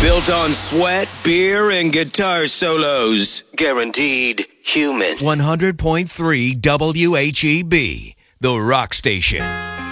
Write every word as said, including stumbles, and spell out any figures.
Built on sweat, beer, and guitar solos. Guaranteed human. one hundred point three W H E B, the rock station.